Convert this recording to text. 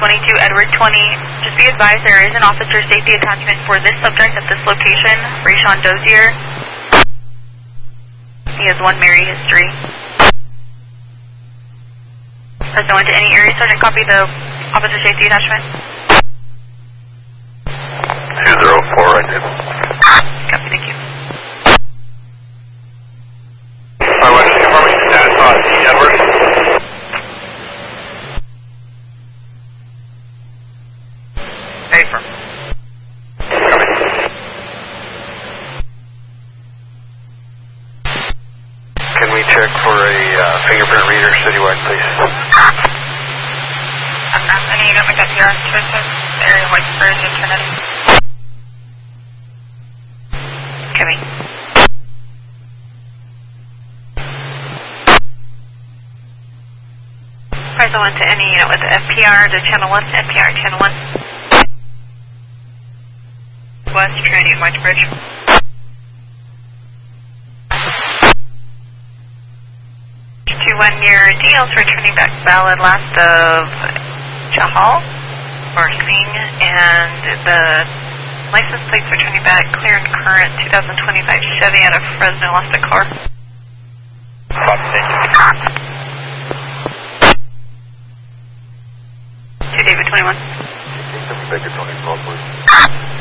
22 Edward 20. Just be advised there is an officer safety attachment for this subject at this location, Rayshawn Dozier. He has one married history. Press 1 to any area, Sergeant, copy the officer safety attachment. 204, I did. Copy, thank you. I want to confirm status on Edward. Affirm. Can we check for a fingerprint reader citywide, please? I need to make up here to area White Spurs and Trinity. Copy. Press 1 to any unit with FPR to channel 1, FPR channel 1. West Trinity and Whitebridge. 2-1, your deals for turning back valid last of Chahal or Singh, and the license plates for turning back clear and current 2025 Chevy out of Fresno, lost a car. To David 21. Can you make it 24, please?